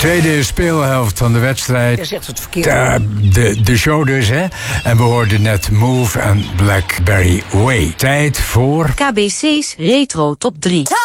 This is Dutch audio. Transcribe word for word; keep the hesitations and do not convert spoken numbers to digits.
Tweede speelhelft van de wedstrijd. Je zegt het verkeerd. De, de, de show dus, hè. En we hoorden net Move en Blackberry Way. Tijd voor... K B C's Retro Top drie.